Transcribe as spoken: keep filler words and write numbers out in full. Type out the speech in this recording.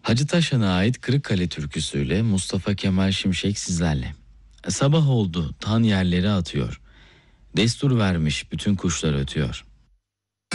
Hacı Taşan'a ait Kırıkkale türküsüyle Mustafa Kemal Şimşek sizlerle. Sabah oldu, tan yerleri atıyor. Destur vermiş, bütün kuşlar ötüyor.